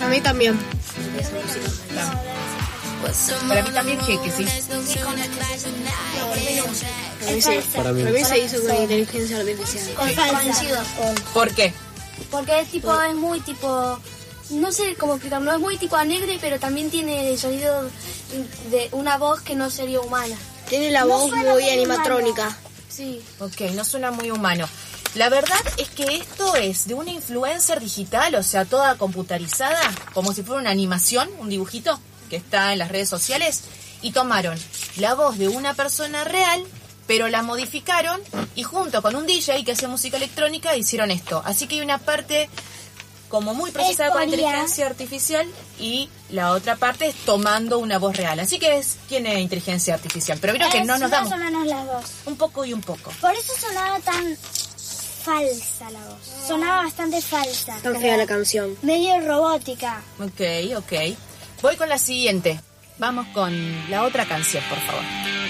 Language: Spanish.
mí también. Para mí también que sí. Para mí se hizo con inteligencia artificial. Coincido. ¿Por qué? Porque es muy tipo, no sé cómo explicarlo, es muy tipo alegre, pero también tiene el sonido de una voz que no sería humana. Tiene la voz muy animatrónica. Sí. Ok, no suena muy humano. La verdad es que esto es de una influencer digital, o sea, toda computarizada, como si fuera una animación, un dibujito que está en las redes sociales, y tomaron la voz de una persona real, pero la modificaron y junto con un DJ que hace música electrónica hicieron esto. Así que hay una parte como muy procesada con inteligencia artificial y la otra parte es tomando una voz real. Así que tiene inteligencia artificial. Pero vieron que no nos damos más o menos las dos. un poco y un poco. Por eso sonaba tan falsa la voz. Sonaba bastante falsa. Tan fea la canción. Medio robótica. Ok. Voy con la siguiente. Vamos con la otra canción, por favor.